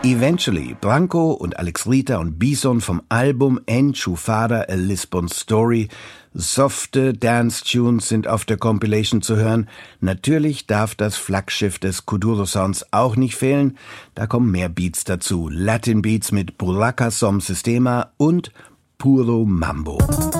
Eventually, Branco und Alex Rita und Bison vom Album Enchufada, A Lisbon Story. Softe Dance-Tunes sind auf der Compilation zu hören. Natürlich darf das Flaggschiff des Kuduro Sounds auch nicht fehlen. Da kommen mehr Beats dazu. Latin Beats mit Buraca Som Sistema und Puro Mambo.